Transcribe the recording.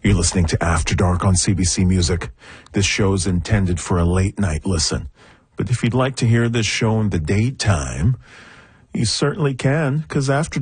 You're listening to After Dark on CBC Music. This show is intended for a late night listen. But if you'd like to hear this show in the daytime, you certainly can, because After